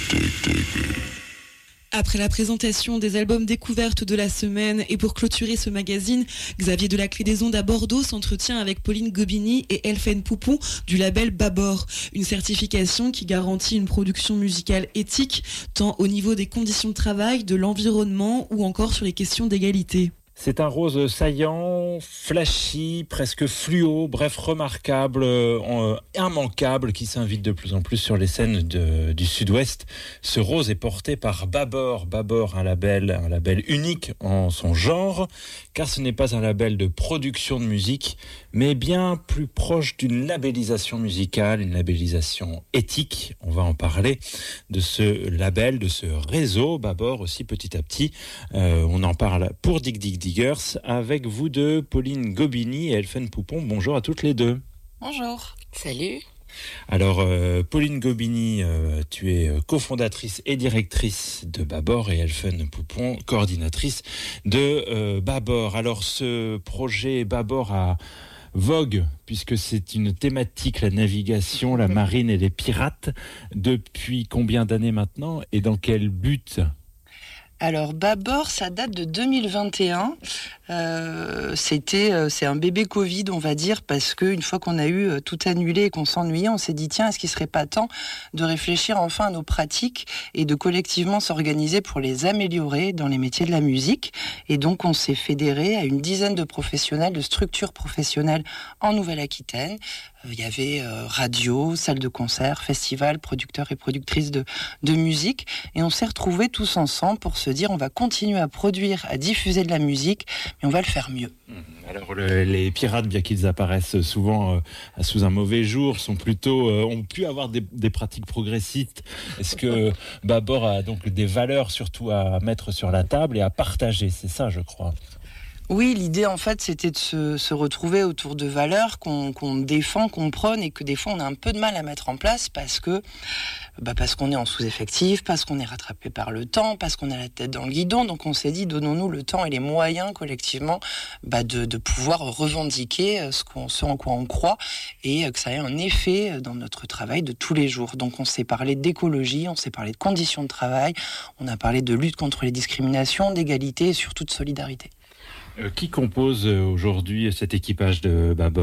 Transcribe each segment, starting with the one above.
Après la présentation des albums découvertes de la semaine et pour clôturer ce magazine, Xavier de la Clé des Ondes à Bordeaux s'entretient avec Pauline Gobini et Elfen Poupon du label Babor, une certification qui garantit une production musicale éthique, tant au niveau des conditions de travail, de l'environnement ou encore sur les questions d'égalité. C'est un rose saillant, flashy, presque fluo, bref remarquable, immanquable, qui s'invite de plus en plus sur les scènes du Sud-Ouest. Ce rose est porté par Babor. Babor, un label unique en son genre, car ce n'est pas un label de production de musique, mais bien plus proche d'une labellisation musicale, une labellisation éthique. On va en parler de ce label, de ce réseau Babor aussi petit à petit. On en parle pour Dig Dig Diggers avec vous deux, Pauline Gobini et Elfen Poupon. Bonjour à toutes les deux. Bonjour. Salut. Alors, Pauline Gobini, tu es cofondatrice et directrice de Babor et Elfen Poupon, coordinatrice de Babor. Alors, ce projet Babor a vogue, puisque c'est une thématique, la navigation, la marine et les pirates. Depuis combien d'années maintenant et dans quel but ? Alors Babor, ça date de 2021. C'est un bébé Covid, on va dire, parce qu'une fois qu'on a eu tout annulé et qu'on s'ennuyait, on s'est dit tiens, est-ce qu'il serait pas temps de réfléchir enfin à nos pratiques et de collectivement s'organiser pour les améliorer dans les métiers de la musique. Et donc on s'est fédéré à une dizaine de professionnels, de structures professionnelles en Nouvelle-Aquitaine. Il y avait radio, salle de concert, festival, producteurs et productrices de musique. Et on s'est retrouvés tous ensemble pour se dire on va continuer à produire, à diffuser de la musique, mais on va le faire mieux. Alors les pirates, bien qu'ils apparaissent souvent sous un mauvais jour, sont plutôt ont pu avoir des pratiques progressistes. Est-ce que Babor a donc des valeurs surtout à mettre sur la table et à partager ? C'est ça, je crois. Oui, l'idée en fait c'était de se retrouver autour de valeurs qu'on défend, qu'on prône et que des fois on a un peu de mal à mettre en place parce qu'on est en sous-effectif, parce qu'on est rattrapé par le temps, parce qu'on a la tête dans le guidon. Donc on s'est dit donnons-nous le temps et les moyens collectivement de pouvoir revendiquer ce en quoi on croit et que ça ait un effet dans notre travail de tous les jours. Donc on s'est parlé d'écologie, on s'est parlé de conditions de travail, on a parlé de lutte contre les discriminations, d'égalité et surtout de solidarité. Qui compose aujourd'hui cet équipage de Babor ?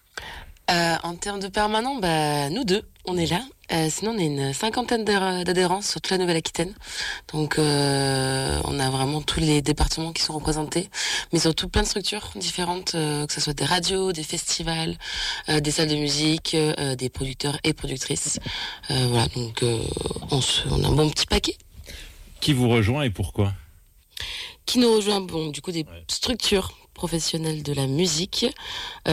En termes de permanents, nous deux, on est là. Sinon, on est une cinquantaine d'adhérents sur toute la Nouvelle-Aquitaine. Donc, on a vraiment tous les départements qui sont représentés, mais surtout plein de structures différentes, que ce soit des radios, des festivals, des salles de musique, des producteurs et productrices. Voilà, donc on a un bon petit paquet. Qui vous rejoint et pourquoi ? Qui nous rejoint, du coup, des structures professionnelles de la musique. Pourquoi ?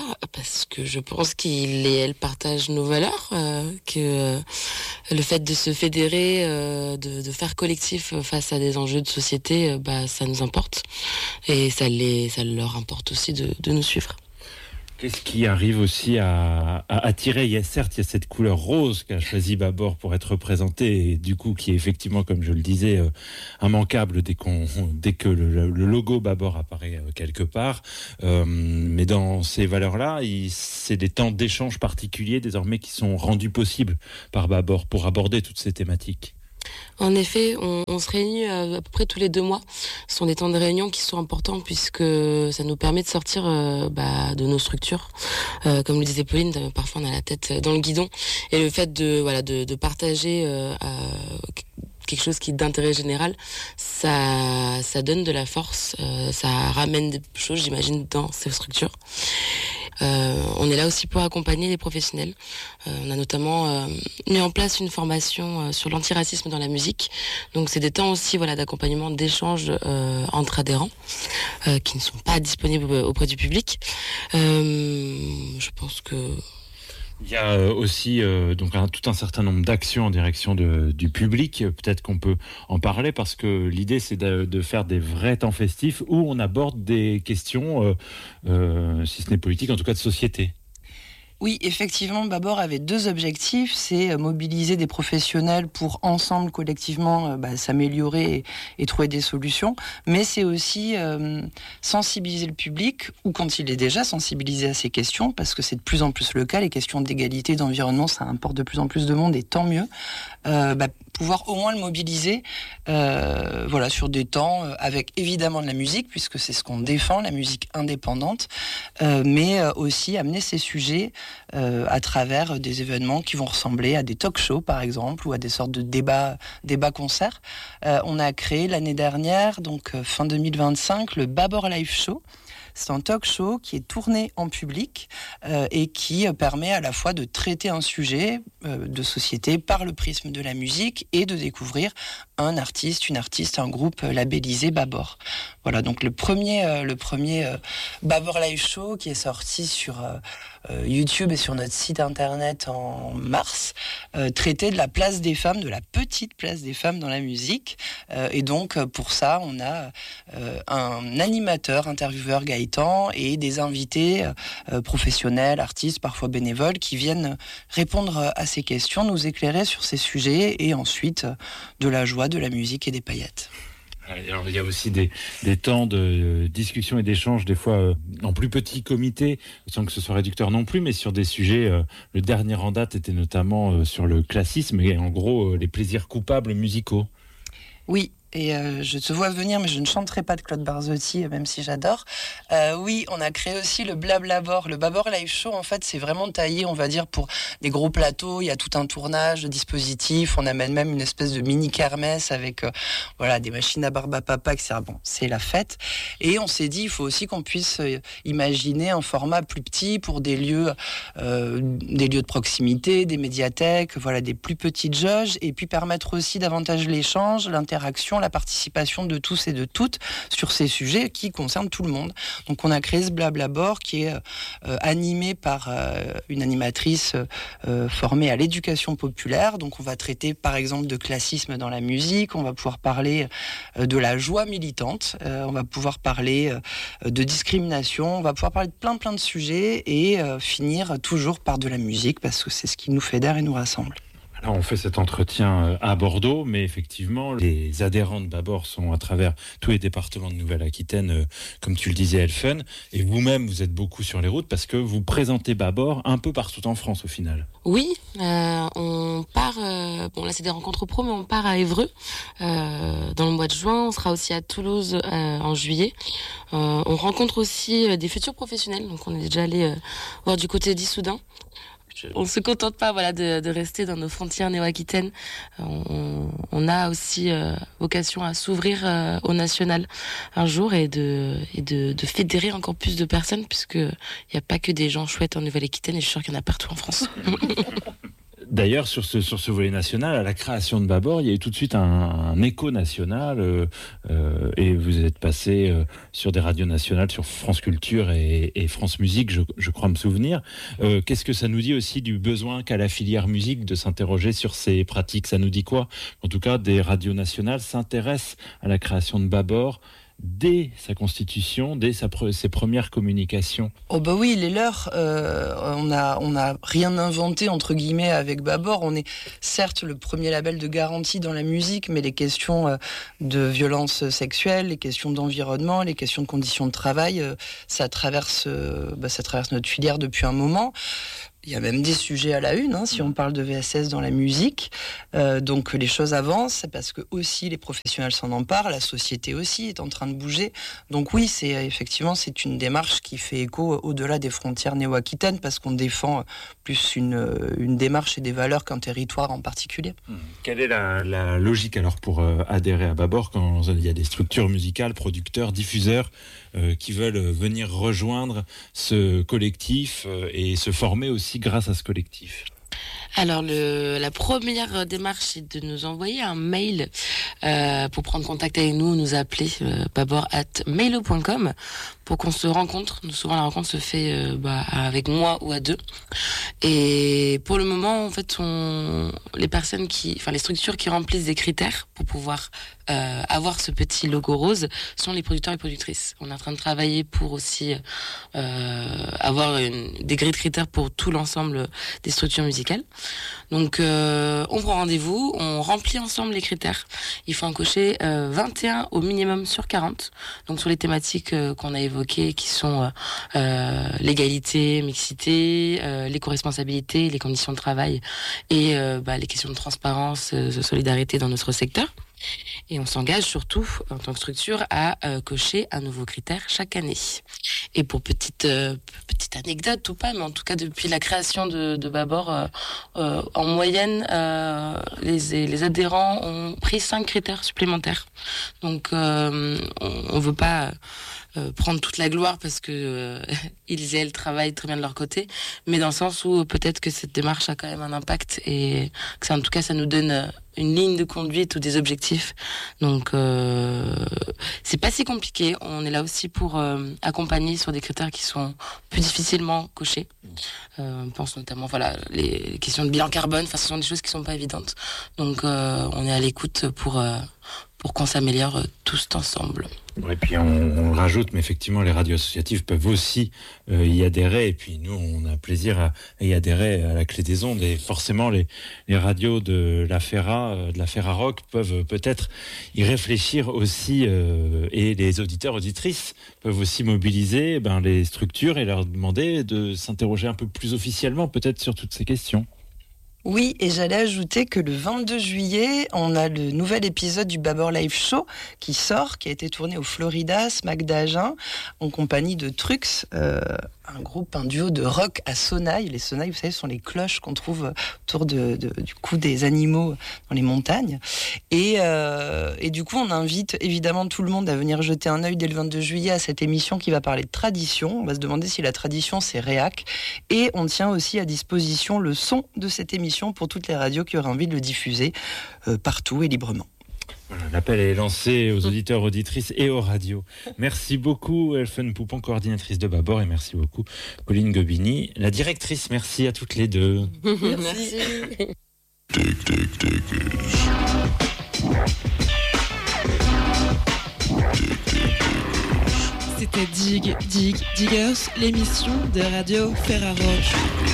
Parce que je pense qu'ils et elles partagent nos valeurs, que le fait de se fédérer, de faire collectif face à des enjeux de société, ça nous importe. Et ça leur importe aussi de nous suivre. Qu'est-ce qui arrive aussi à attirer ? Il y a cette couleur rose qu'a choisi Babor pour être représentée et du coup qui est effectivement, comme je le disais, immanquable dès que le logo Babor apparaît quelque part. Mais dans ces valeurs-là, c'est des temps d'échange particuliers désormais qui sont rendus possibles par Babor pour aborder toutes ces thématiques. En effet, on se réunit à peu près tous les 2 mois. Ce sont des temps de réunion qui sont importants puisque ça nous permet de sortir de nos structures. Comme le disait Pauline, parfois on a la tête dans le guidon. Et le fait de partager quelque chose qui est d'intérêt général, ça donne de la force, ça ramène des choses, j'imagine, dans ces structures. On est là aussi pour accompagner les professionnels. On a notamment mis en place une formation sur l'antiracisme dans la musique. Donc c'est des temps aussi d'accompagnement, d'échange entre adhérents qui ne sont pas disponibles auprès du public. Je pense que... Il y a aussi tout un certain nombre d'actions en direction du public. Peut-être qu'on peut en parler parce que l'idée c'est de faire des vrais temps festifs où on aborde des questions, si ce n'est politique, en tout cas de société. Oui, effectivement, Babor avait 2 objectifs. C'est mobiliser des professionnels pour ensemble, collectivement, s'améliorer et trouver des solutions. Mais c'est aussi sensibiliser le public, ou quand il est déjà sensibilisé à ces questions, parce que c'est de plus en plus le cas. Les questions d'égalité, d'environnement, ça importe de plus en plus de monde, et tant mieux. Pouvoir au moins le mobiliser sur des temps avec évidemment de la musique, puisque c'est ce qu'on défend, la musique indépendante, mais aussi amener ces sujets à travers des événements qui vont ressembler à des talk-shows par exemple, ou à des sortes de débats-concerts. On a créé l'année dernière, donc fin 2025, le Babor Live Show. C'est un talk show qui est tourné en public et qui permet à la fois de traiter un sujet de société par le prisme de la musique et de découvrir un artiste, une artiste, un groupe labellisé Babor. Voilà, donc le premier Babor Live Show qui est sorti sur YouTube et sur notre site internet en mars, traitait de la place des femmes, de la petite place des femmes dans la musique. Et donc pour ça, on a un animateur, intervieweur Gaëtan, et des invités professionnels, artistes, parfois bénévoles, qui viennent répondre à ces questions, nous éclairer sur ces sujets, et ensuite de la joie, de la musique et des paillettes. Alors, il y a aussi des temps de discussion et d'échange, des fois en plus petit comité, sans que ce soit réducteur non plus, mais sur des sujets. Le dernier en date était notamment sur le classisme et en gros les plaisirs coupables musicaux. Oui. Et je te vois venir, mais je ne chanterai pas de Claude Barzotti, même si j'adore. Oui, on a créé aussi le Blablabor. Le Babor Live Show, en fait, c'est vraiment taillé, on va dire, pour des gros plateaux. Il y a tout un tournage de dispositifs. On amène même une espèce de mini kermesse avec des machines à barbe à papa, etc. Bon, c'est la fête. Et on s'est dit, il faut aussi qu'on puisse imaginer un format plus petit pour des lieux de proximité, des médiathèques, des plus petites jauges, et puis permettre aussi davantage l'échange, l'interaction, la participation de tous et de toutes sur ces sujets qui concernent tout le monde. Donc on a créé ce Blablabor qui est animé par une animatrice formée à l'éducation populaire. Donc on va traiter par exemple de classisme dans la musique, on va pouvoir parler de la joie militante, on va pouvoir parler de discrimination, on va pouvoir parler de plein de sujets et finir toujours par de la musique parce que c'est ce qui nous fédère et nous rassemble. Alors on fait cet entretien à Bordeaux, mais effectivement, les adhérents de Babor sont à travers tous les départements de Nouvelle-Aquitaine, comme tu le disais, Elfen. Et vous-même, vous êtes beaucoup sur les routes parce que vous présentez Babor un peu partout en France au final. Oui, on part, là c'est des rencontres pro, mais on part à Évreux dans le mois de juin. On sera aussi à Toulouse en juillet. On rencontre aussi des futurs professionnels, donc on est déjà allé voir du côté d'Issoudun. On se contente pas de rester dans nos frontières néo-aquitaines. On a aussi vocation à s'ouvrir au national un jour et de fédérer encore plus de personnes, puisque il y a pas que des gens chouettes en Nouvelle-Aquitaine, et je suis sûre qu'il y en a partout en France. D'ailleurs, sur ce volet national, à la création de Babor, il y a eu tout de suite un écho national et vous êtes passé sur des radios nationales, sur France Culture et France Musique, je crois me souvenir. Qu'est-ce que ça nous dit aussi du besoin qu'a la filière musique de s'interroger sur ces pratiques ? Ça nous dit quoi ? En tout cas, des radios nationales s'intéressent à la création de Babor dès sa constitution, dès ses premières communications. Oh bah oui, les leurs, on a rien inventé entre guillemets avec Babor. On est certes le premier label de garantie dans la musique, mais les questions de violence sexuelle, les questions d'environnement, les questions de conditions de travail, ça traverse notre filière depuis un moment. Il y a même des sujets à la une, si on parle de VSS dans la musique. Donc les choses avancent, c'est parce que aussi les professionnels s'en emparent, la société aussi est en train de bouger. Donc oui, c'est une démarche qui fait écho au-delà des frontières néo-aquitaines, parce qu'on défend plus une démarche et des valeurs qu'un territoire en particulier. Quelle est la logique alors pour adhérer à Babor quand il y a des structures musicales, producteurs, diffuseurs qui veulent venir rejoindre ce collectif et se former aussi grâce à ce collectif? Alors la première démarche, c'est de nous envoyer un mail pour prendre contact avec nous appeler babor@mailo.com pour qu'on se rencontre. Souvent la rencontre se fait avec moi ou à deux. Et pour le moment, en fait, les structures qui remplissent des critères pour pouvoir avoir ce petit logo rose sont les producteurs et productrices. On est en train de travailler pour aussi avoir des grilles de critères pour tout l'ensemble des structures musicales. Donc on prend rendez-vous, on remplit ensemble les critères. Il faut en cocher 21 au minimum sur 40. Donc sur les thématiques qu'on a évoquées qui sont l'égalité, mixité, l'éco-responsabilité, les conditions de travail et les questions de transparence, de solidarité dans notre secteur. Et on s'engage surtout, en tant que structure, à cocher un nouveau critère chaque année. Et pour petite anecdote ou pas, mais en tout cas depuis la création de Babor, en moyenne, les adhérents ont pris 5 critères supplémentaires. Donc on veut pas prendre toute la gloire parce que ils et elles travaillent très bien de leur côté, mais dans le sens où peut-être que cette démarche a quand même un impact et que ça, en tout cas ça nous donne une ligne de conduite ou des objectifs. Donc c'est pas si compliqué. On est là aussi pour accompagner sur des critères qui sont plus difficilement cochés. On pense notamment les questions de bilan carbone. Ce sont des choses qui sont pas évidentes. Donc on est à l'écoute pour qu'on s'améliore tous ensemble. Et puis on rajoute, mais effectivement les radios associatives peuvent aussi y adhérer, et puis nous on a plaisir à y adhérer à la clé des ondes, et forcément les radios de la Ferra Rock peuvent peut-être y réfléchir aussi, et les auditeurs, auditrices peuvent aussi mobiliser les structures et leur demander de s'interroger un peu plus officiellement peut-être sur toutes ces questions. Oui, et j'allais ajouter que le 22 juillet, on a le nouvel épisode du Babor Live Show qui sort, qui a été tourné au Floridas, Magda Agen, en compagnie de Trux, un duo de rock à sonnailles. Les sonnailles, vous savez, sont les cloches qu'on trouve autour du cou des animaux dans les montagnes. Et du coup, on invite évidemment tout le monde à venir jeter un œil dès le 22 juillet à cette émission qui va parler de tradition. On va se demander si la tradition, c'est réac. Et on tient aussi à disposition le son de cette émission pour toutes les radios qui auraient envie de le diffuser partout et librement. Voilà, l'appel est lancé aux auditeurs, auditrices et aux radios. Merci beaucoup Elfen Poupon, coordinatrice de Babor, et merci beaucoup Pauline Gobini, la directrice. Merci à toutes les deux. Merci. C'était Diggers, l'émission de Radio Ferra Rock.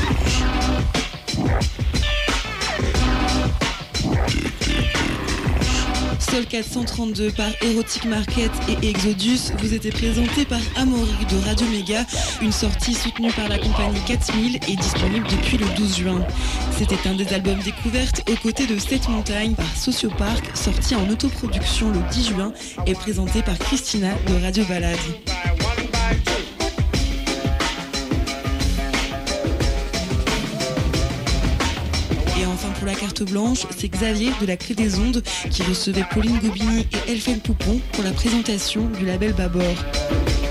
Sol 432 par Erotic Market et Exodus vous était présenté par Amaury de Radio Méga, une sortie soutenue par la compagnie 4000 et disponible depuis le 12 juin. C'était un des albums découvertes aux côtés de State Montagne par Sociopark, sorti en autoproduction le 10 juin et présenté par Christina de Radio Balade. Et enfin pour la carte blanche, c'est Xavier de la Clé des Ondes qui recevait Pauline Gobini et Elfen Poupon pour la présentation du label Babor.